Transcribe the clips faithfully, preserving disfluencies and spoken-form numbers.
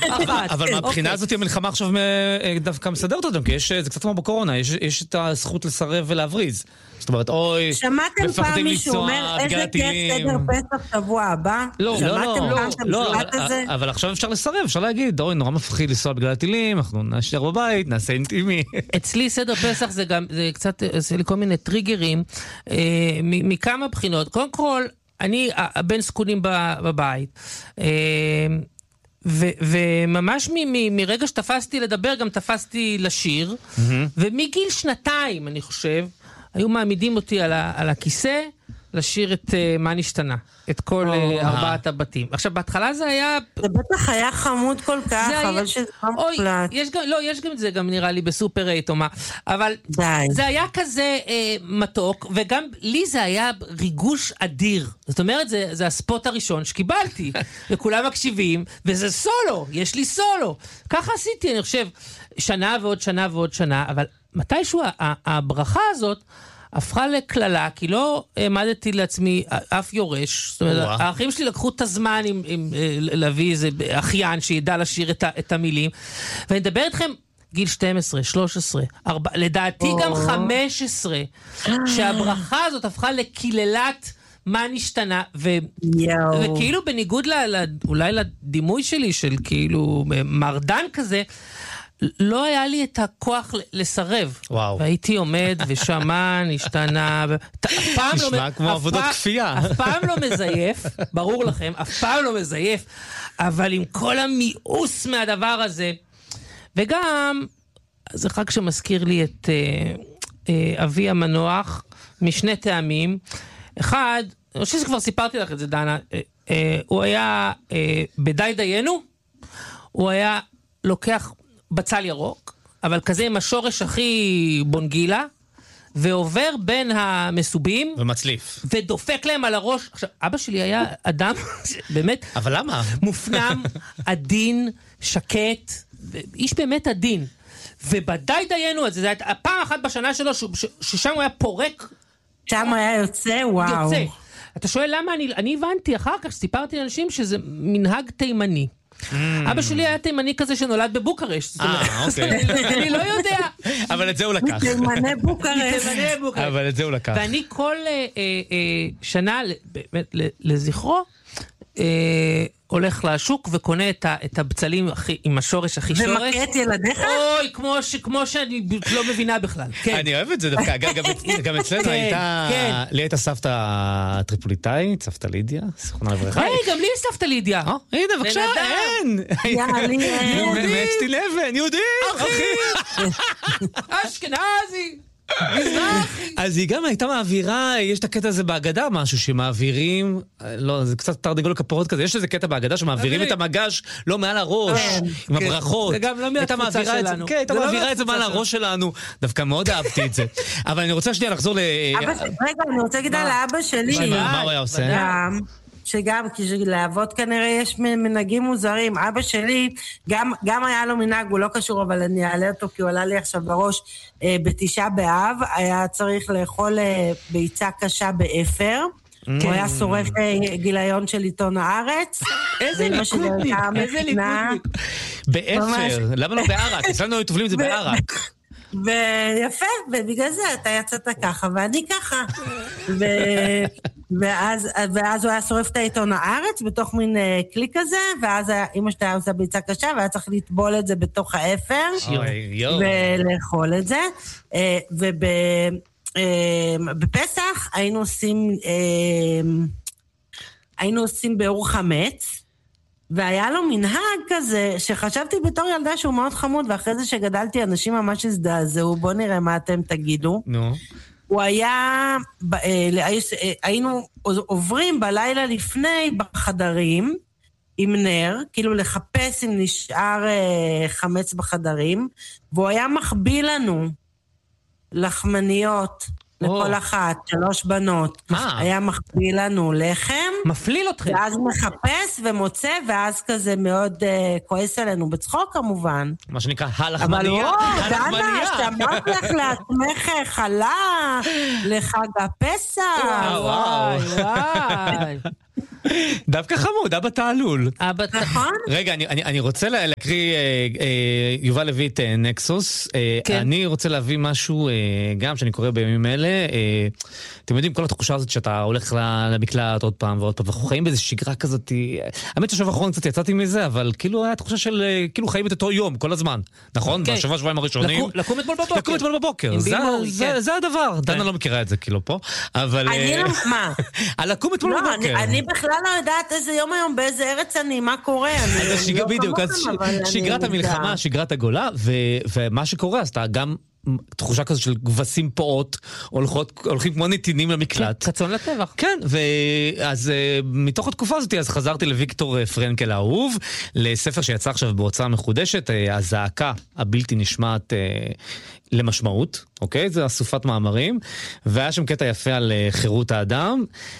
אבל מהבחינה הזאת המלחמה עכשיו דווקא מסדרת אותם, כי זה קצת כמו בקורונה, יש את הזכות לסרב ולהבריז. זאת אומרת, אוי, שמעתם פעם מישהו אומר, איזה כיף סדר פסח שבוע הבא? לא, לא, לא, אבל עכשיו אפשר לסרב, אפשר להגיד, אוי, נורא מפחיד לנסוע בגלל הטילים, אנחנו נשאר בבית, נעשה אינטימי. אצלי סדר פסח זה גם, זה קצת, זה כל מיני טריגרים, מכמה בחינות. קודם כל, אני הבן סקונים בבית, וממש מרגע שתפסתי לדבר, גם תפסתי לשיר, ומגיל שנתיים, אני חושב, היו מעמידים אותי על הכיסא, לשיר את מה נשתנה, את כל ארבעת הבתים. עכשיו, בהתחלה זה היה... זה בטח היה חמוד כל כך, אבל שזה לא מוחלט. לא, יש גם את זה, גם נראה לי בסופר אייט או מה, אבל זה היה כזה מתוק, וגם לי זה היה ריגוש אדיר. זאת אומרת, זה הספוט הראשון שקיבלתי, וכולם מקשיבים, וזה סולו, יש לי סולו. ככה עשיתי, אני חושב, שנה ועוד שנה ועוד שנה, אבל מתישהו הברכה הזאת, הפכה לכללה, כי לא העמדתי לעצמי אף יורש. זאת אומרת, האחים שלי לקחו את הזמן עם, עם, להביא איזה אחיין שידע לשיר את, את המילים. ואני אדבר איתכם גיל שתים עשרה, שלוש עשרה, ארבע, לדעתי גם חמש עשרה, שהברכה הזאת הפכה לקיללת מה נשתנה, ו, וכאילו בניגוד ל, ל, אולי לדימוי שלי של כאילו מרדן כזה, לא היה לי את הכוח לסרב. וואו. והייתי עומד ושמה, נשתנה. נשמע כמו עבודות כפייה. אף פעם לא מזייף, ברור לכם, אף פעם לא מזייף, אבל עם כל המיאוס מהדבר הזה. וגם, זה חג שמזכיר לי את אבי המנוח, משני טעמים. אחד, אני חושב שכבר סיפרתי לך את זה, דנה, הוא היה בדי דיינו, הוא היה לוקח בצל ירוק, אבל כזה עם השורש הכי בונגילה, ועובר בין המסובים, ומצליף. ודופק להם על הראש. עכשיו, אבא שלי היה אדם, באמת, אבל למה? מופנם, עדין, שקט, איש באמת עדין. ובדי דיינו, זה היה פעם אחת בשנה שלו, ששם הוא היה פורק. שם היה יוצא, וואו. יוצא. אתה שואל למה? אני, אני הבנתי אחר כך, שסיפרתי לאנשים שזה מנהג תימני. אבא שלי היה תימני כזה שנולד בבוקרשט. אה, אוקיי. אני לא יודע. אבל את זה הוא לקח. תימני בוקרשט. אבל את זה הוא לקח. ואני כל שנה, לזכרו, הולך לשוק וקונה את הבצלים עם השורש הכי שורש. ומכה את ילדיך? אוי, כמו שאני לא מבינה בכלל. אני אוהב את זה דווקא. גם אצלנו הייתה, לי הייתה סבתא טריפוליטאית, סבתא לידיה, זכרונה לברכה. היי, גם לי יש סבתא לידיה. הנה, בבקשה, אין. יאללה, אין. מאצתי לבן, יהודי. אחי. אשכנזי. אז היא גם הייתה מעבירה, יש את הקטע הזה בהגדה, משהו שמעבירים, לא, זה קצת תרנגול כפרות כזה, יש איזה קטע בהגדה שמעבירים את המגש לא מעל הראש, עם הברכות. זה גם לא מהתפוצה שלנו. כן, הייתה מעבירה את זה מעל הראש שלנו, דווקא מאוד אהבתי את זה. אבל אני רוצה שנייה לחזור ל... רגע, אני רוצה להגיד על האבא שלי. מה הוא היה עושה? שגם, כי לאבות כנראה יש מנהגים מוזרים. אבא שלי, גם, גם היה לו מנהג, הוא לא קשור, אבל אני אעלה אותו, כי הוא עלה לי עכשיו בראש, אה, בתשעה באב, היה צריך לאכול אה, ביצה קשה באפר, mm. הוא היה שורף אה, גיליון של עיתון הארץ. איזה ליכודניק, איזה ליכודניק. באפר, למה לא בערק? אצלנו היו טובלים את זה בערק. ויפה, ובגלל זה אתה יצאת ככה, ואני ככה. ו... ואז, ואז הוא היה שורף את העיתון הארץ, בתוך מין uh, כלי כזה, ואז אמא שלי היה עושה ביצה קשה, והיה צריך לטבול את זה בתוך האפר, ולאכול את זה. Uh, ובפסח uh, היינו עושים, uh, היינו עושים באור חמץ, והיה לו מנהג כזה, שחשבתי בתור ילדה שהוא מאוד חמוד, ואחרי זה שגדלתי, אנשים ממש הזדעזעו, בואו נראה מה אתם תגידו. נו. הוא היה, היינו עוברים בלילה לפני בחדרים, עם נר, כאילו לחפש אם נשאר חמץ בחדרים, והוא היה מחביא לנו לחמניות, לכל אחת, שלוש בנות. היה מחביא לנו לחם. מפליל אתכם. ואז מחפש ומוצא, ואז כזה מאוד כועס עלינו, בצחוק כמובן. מה שנקרא, הלחמניה. אבל לא, דנה, שתמרת לך לעצמך חלה לחג הפסח. וואי, וואי. דווקא חמוד, אבא תעלול. אבא נכון? רגע, אני, אני, אני רוצה להקריא, אה, אה, יובל הביא את אה, נקסוס. אה, כן. אני רוצה להביא משהו, אה, גם שאני קורא בימים אלה. אה, אתם יודעים, כל התחושה הזאת שאתה הולך למקלט עוד פעם ועוד פעם, ואנחנו חיים באיזו שגרה כזאת. האמת שהשבוע האחרון קצת יצאתי מזה, אבל כאילו היה תחושה של, אה, כאילו חיים את אותו יום, כל הזמן. נכון? כן. בשבוע שבועיים הראשונים. לקום, לקום אתמול בבוקר. לקום אתמול בבוקר. זה, מורי, זה, כן. זה הדבר. דנה לא מכירה את זה כאילו פה, אבל... אני לא, מה? על לקום אתמול לא, בבוקר. אני, אני בכלל לא יודעת איזה יום היום, באיזה ארץ אני, מה קורה. אני, אז אני שג... לא בדיוק, אז כמוכם, אבל אני שגרת המלחמה, יודעת. שגרת הגולה, ו... ומה שקורה, אז אתה גם תחושה כזו של גבסים פעות, הולכות, הולכים כמו נתינים למקלט. קצון לטבח. כן, ואז מתוך התקופה הזאת, אז חזרתי לוויקטור פרנקל האהוב, לספר שיצא עכשיו בהוצאה מחודשת, הזעקה הבלתי נשמעת למשמעות, אוקיי? זה אסופת מאמרים, והיה שם קטע יפה על חירות האדם,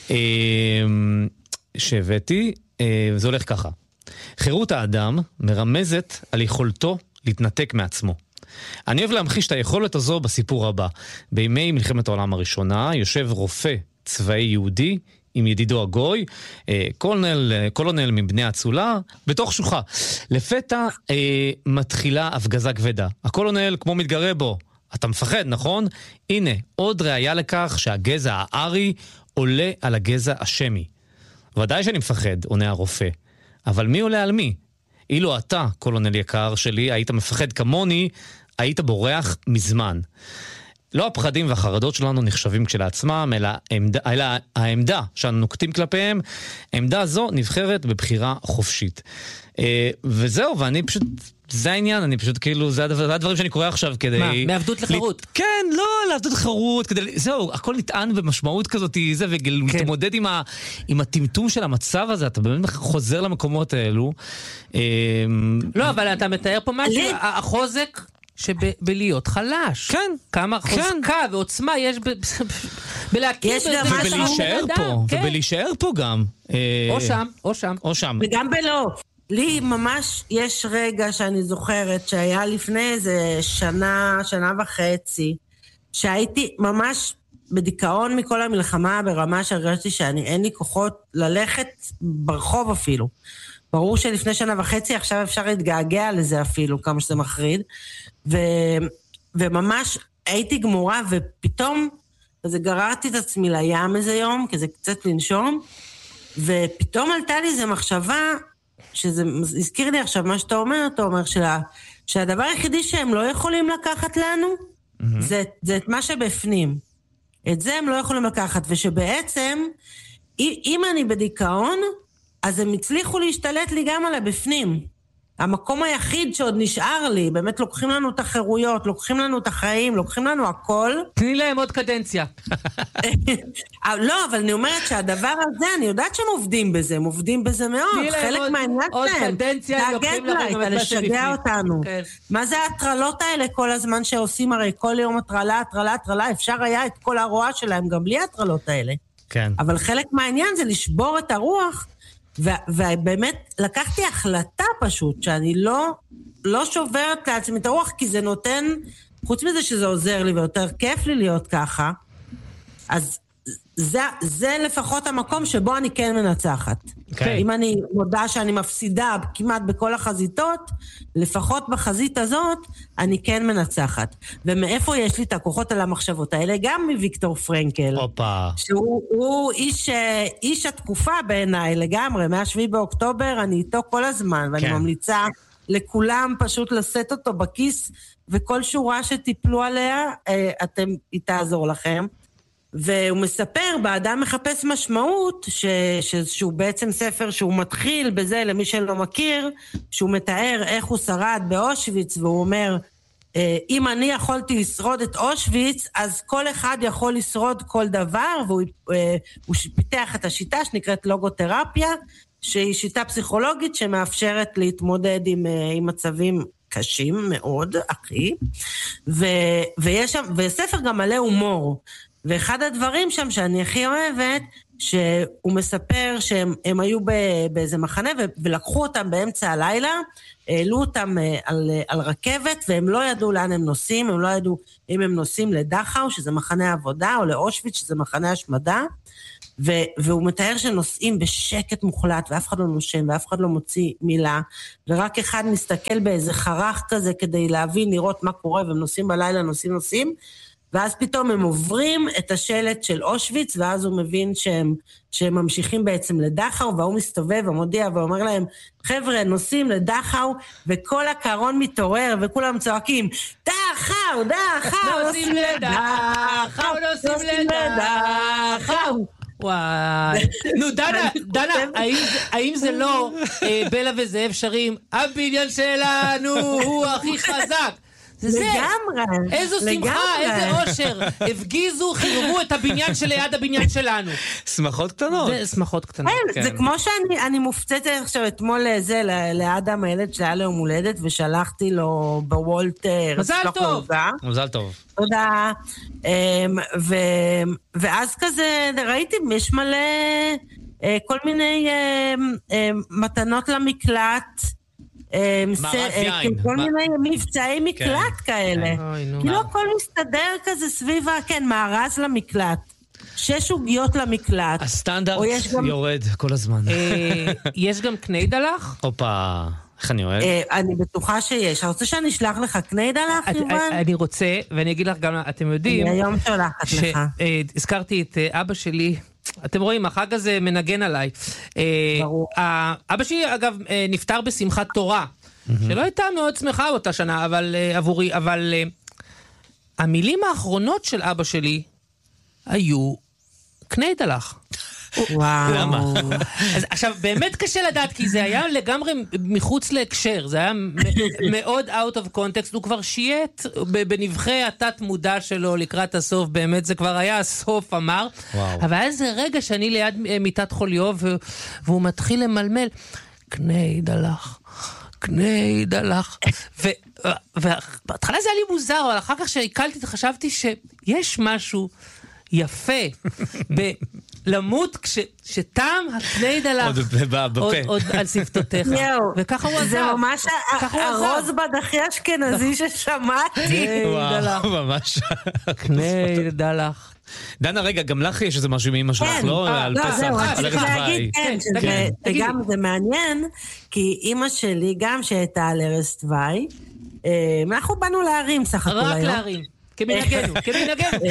שהבאתי, וזה הולך ככה. חירות האדם מרמזת על יכולתו להתנתק מעצמו. אני אוהב להמחיש את היכולת הזו בסיפור הבא. בימי מלחמת העולם הראשונה יושב רופא צבאי יהודי עם ידידו הגוי, קולונל, קולונל מבני הצולה, בתוך שוחה. לפתע אה, מתחילה הפגזה כבדה. הקולונל כמו מתגרה בו. אתה מפחד, נכון? הנה, עוד ראיה לכך שהגזע הארי עולה על הגזע השמי. ודאי שאני מפחד, עונה הרופא. אבל מי עולה על מי? אילו אתה, קולונל יקר שלי, היית מפחד כמוני, היית בורח מזמן. לא הפחדים והחרדות שלנו נחשבים כשלעצמם, אלא, העמדה, אלא העמדה שאנו נוקטים כלפיהם, העמדה הזו נבחרת בבחירה חופשית. וזהו, ואני פשוט, זה העניין, אני פשוט כאילו, זה הדבר, זה הדברים שאני קורא עכשיו כדי... מה, מעבדות לחירות? כן, לא, לעבדות לחירות, כדי, זהו, הכל נטען במשמעות כזאת, זה, ולהתמודד עם, ה, עם הטמטום של המצב הזה, אתה באמת חוזר למקומות האלו. לא, אבל אתה מתאר פה משהו, החוזק... שבלהיות חלש. כן. כמה חוזקה ועוצמה יש בלהכיר בזה. ובלהישאר פה, ובלהישאר פה גם. או שם, או שם. או שם. וגם בלא. לי ממש יש רגע שאני זוכרת שהיה לפני איזה שנה, שנה וחצי, שהייתי ממש בדיכאון מכל המלחמה ברמה שהרגשתי שאני אין לי כוחות ללכת ברחוב אפילו. ברור שלפני שנה וחצי עכשיו אפשר להתגעגע לזה אפילו, כמה שזה מחריד. ו... וממש הייתי גמורה, ופתאום אז גררתי את עצמי לים איזה יום, כזה קצת לנשום, ופתאום עלתה לי איזו מחשבה, שזה הזכיר לי עכשיו מה שאתה אומר, אתה אומר, שלה, שהדבר היחידי שהם לא יכולים לקחת לנו, mm-hmm. זה, זה את מה שבפנים. את זה הם לא יכולים לקחת, ושבעצם, אם אני בדיכאון, אז הם הצליחו להשתלט לי גם על הבפנים. המקום היחיד שעוד נשאר לי, באמת לוקחים לנו את החירויות, לוקחים לנו את החיים, לוקחים לנו הכל. תני להם עוד קדנציה. לא, אבל אני אומרת שהדבר הזה, אני יודעת שהם עובדים בזה, הם עובדים בזה מאוד, חלק מהעניין שלהם. עוד קדנציה, לוקחים לכם את מה שבפנים. לשגע אותנו. מה זה ההטרלות האלה כל הזמן שעושים, הרי כל יום הטרלה, הטרלה, הטרלה, אפשר היה את כל הרוע שלהם גם בלי ההטרלות האלה. כן. אבל חלק מהעניין זה לשבור את הרוח, ובאמת לקחתי החלטה פשוט, שאני לא, לא שוברת לעצמי את הרוח, כי זה נותן, חוץ מזה שזה עוזר לי ויותר כיף לי להיות ככה, אז זה, זה לפחות המקום שבו אני כן מנצחת. Okay. אם אני מודה שאני מפסידה כמעט בכל החזיתות, לפחות בחזית הזאת, אני כן מנצחת. ומאיפה יש לי את הכוחות על המחשבות האלה? גם מוויקטור פרנקל. אופה. שהוא איש, איש התקופה בעיניי לגמרי, מהשביעי באוקטובר, אני איתו כל הזמן, ואני כן. ממליצה לכולם פשוט לשאת אותו בכיס, וכל שורה שטיפלו עליה, אתם, היא תעזור לכם. והוא מספר, באדם מחפש משמעות, ש, ש, שהוא בעצם ספר שהוא מתחיל בזה, למי שלא מכיר, שהוא מתאר איך הוא שרד באושוויץ, והוא אומר, אם אני יכולתי לשרוד את אושוויץ, אז כל אחד יכול לשרוד כל דבר, והוא הוא פיתח את השיטה שנקראת לוגותרפיה, שהיא שיטה פסיכולוגית שמאפשרת להתמודד עם, עם מצבים קשים מאוד, אחי, ו, ויש שם, וספר גם מלא הומור, ואחד הדברים שם שאני הכי אוהבת, שהוא מספר שהם הם היו באיזה מחנה, ולקחו אותם באמצע הלילה, העלו אותם על, על רכבת, והם לא ידעו לאן הם נוסעים, הם לא ידעו אם הם נוסעים לדחאו, שזה מחנה עבודה, או לאושוויץ, שזה מחנה השמדה, והוא מתאר שנוסעים בשקט מוחלט, ואף אחד לא נושם, ואף אחד לא מוציא מילה, ורק אחד מסתכל באיזה חרך כזה, כדי להבין, לראות מה קורה, והם נוסעים בלילה, נוסעים, נוסעים, ואז פתאום הם עוברים את השלט של אושוויץ, ואז הוא מבין שהם, שהם ממשיכים בעצם לדחאו, והוא מסתובב ומודיע ואומר להם, חבר'ה, נוסעים לדחאו, וכל הקרון מתעורר, וכולם צועקים, דחאו, דחאו, נוסעים לדחאו, נוסעים לדחאו. וואי. נו, דנה, דנה, האם זה לא בלה וזאב שרים, הבניין שלנו הוא הכי חזק? זה לגמרי. איזו שמחה, איזה אושר. הפגיזו, חירבו את הבניין שליד הבניין שלנו. שמחות קטנות. זה שמחות קטנות. כן, זה כמו שאני מופצצת עכשיו אתמול לזה, לאדם הילד שהיה לו יום הולדת, ושלחתי לו בוולט... מזל טוב. מזל טוב. תודה. ואז כזה, ראיתי, יש מלא כל מיני מתנות למקלט, כל מיני מבצעי מקלט כאלה. כאילו הכל מסתדר כזה סביבה, כן, מארז למקלט. שש עוגיות למקלט. הסטנדרט יורד כל הזמן. יש גם קני דלח? הופה, איך אני אוהב? אני בטוחה שיש. אתה רוצה שאני אשלח לך קני דלח, יובל? אני רוצה, ואני אגיד לך גם, אתם יודעים... אני היום שולחת לך. הזכרתי את אבא שלי... אתם רואים, החג הזה מנגן עליי. ברור. אבא שלי, אגב, נפטר בשמחת תורה, שלא הייתה מאוד שמחה אותה שנה, אבל עבורי, אבל המילים האחרונות של אבא שלי היו קני דלח. וואו. למה? אז עכשיו, באמת קשה לדעת, כי זה היה לגמרי מחוץ להקשר, זה היה מאוד out of context, הוא כבר שייט בנבחי התת מודע שלו לקראת הסוף, באמת זה כבר היה הסוף אמר, אבל היה איזה רגע שאני ליד מיטת חוליו, והוא מתחיל למלמל, קני דלח, קני דלח, ובהתחלה זה היה לי מוזר, אבל אחר כך שהקלתי, חשבתי שיש משהו יפה למות כשטעם הקני דלח עוד על שפתותיך. וככה הוא עזב. זה ממש הרוזבד הכי אשכנזי ששמעתי. וואו, ממש. קני דלח. דנה, רגע, גם לך יש איזה משהו מאמא שלך, לא? על פסח, על ערש דווי. כן, וגם זה מעניין, כי אמא שלי גם שהייתה על ערש דווי, אנחנו באנו להרים סך הכל היום. רק להרים. כמנהגנו, כמנהגנו.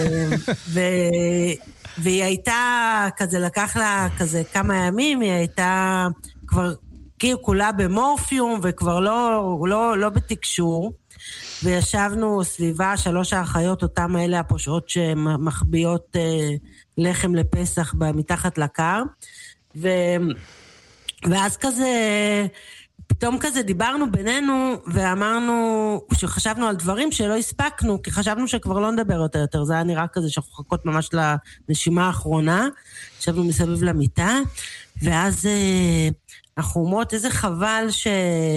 והיא הייתה, כזה לקח לה כזה כמה ימים, היא הייתה כבר כאילו כולה במורפיום, וכבר לא, לא, לא בתקשור, וישבנו סביבה שלוש האחיות, אותם האלה הפושעות שמחביאות אה, לחם לפסח מתחת לקר, ו, ואז כזה... פתאום כזה דיברנו בינינו, ואמרנו, שחשבנו על דברים שלא הספקנו, כי חשבנו שכבר לא נדבר יותר יותר, זה היה נראה כזה שאנחנו חכות ממש לנשימה האחרונה, ישבנו מסביב למיטה, ואז אנחנו אומרות, איזה חבל ש...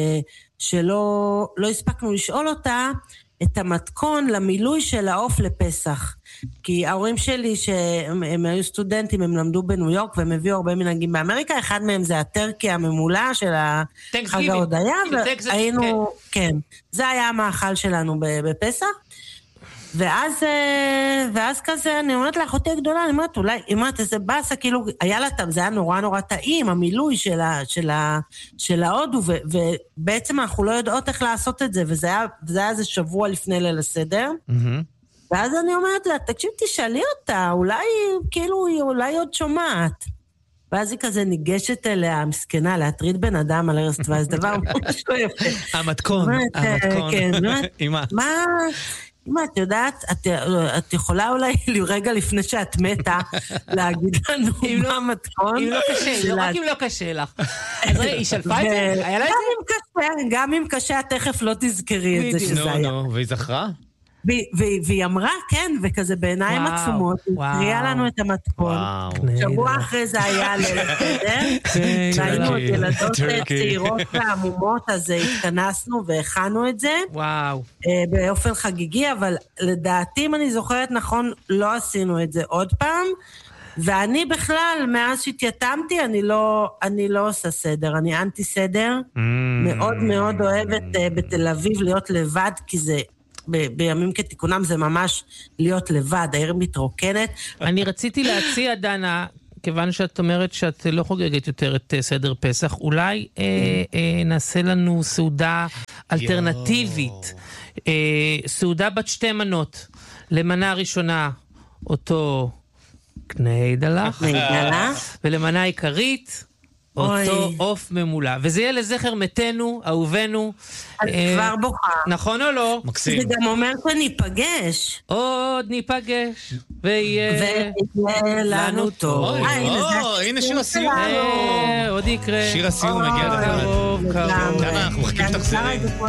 שלא לא הספקנו לשאול אותה, את המתכון למילוי של העוף לפסח. כי ההורים שלי, שהם הם היו סטודנטים, הם למדו בניו יורק, והם הביאו הרבה מנהגים באמריקה, אחד מהם זה הטרקי הממולא של החג ההודיה, והיינו, כן, זה היה המאכל שלנו בפסח, ואז, ואז כזה, אני אומרת לאחותי הגדולה, אני אומרת, אולי, היא אומרת, איזה בסה, כאילו, היה לה, זה היה נורא נורא טעים, המילוי של, ה, של, ה, של ההודו, ו, ובעצם אנחנו לא יודעות איך לעשות את זה, וזה היה, וזה היה איזה שבוע לפני ליל הסדר, ואז אני אומרת לה, תקשיב, תשאלי אותה, אולי, כאילו, היא אולי עוד שומעת. ואז היא כזה ניגשת אליה, מסכנה, להטריד בן אדם על ערש דווי, זה דבר ממש לא יפה. המתכון, המתכון. כן, מה? מה, את יודעת, את, את יכולה אולי רגע לפני שאת מתה, להגיד לנו מה המתכון? אם לא קשה, רק אם לא קשה לך. אז היא שלפה את זה? היה לה את זה? גם אם קשה, תכף לא תזכרי את זה שזה היה. נו, נו, והיא זכרה? והיא אמרה, כן, וכזה בעיניים עצומות, היא הקריאה לנו את המתכון. שבוע אחרי זה היה ליל הסדר, והיינו עוד ילדות צעירות ועמומות, אז התכנסנו והכנו את זה, באופן חגיגי, אבל לדעתי, אם אני זוכרת נכון, לא עשינו את זה עוד פעם, ואני בכלל, מאז שהתייתמתי, אני לא, אני לא עושה סדר, אני אנטי סדר, מאוד מאוד אוהבת בתל אביב להיות לבד, כי זה... ב- בימים כתיקונם זה ממש להיות לבד, העיר מתרוקנת. אני רציתי להציע, דנה, כיוון שאת אומרת שאת לא חוגגת יותר את סדר פסח, אולי אה, אה, נעשה לנו סעודה אלטרנטיבית. אה, סעודה בת שתי מנות. למנה ראשונה אותו קנאי דלח, ולמנה עיקרית אותו עוף ממולא. וזה יהיה לזכר מתנו, אהובנו. אני כבר בוכה. נכון או לא? מקסים. זה גם אומר שניפגש. עוד ניפגש, ויהיה לנו טוב. הנה שיר הסיום. עוד יקרה. שיר הסיום מגיע לכם. קרוב, קרוב. אנחנו מחכים שתחזרי.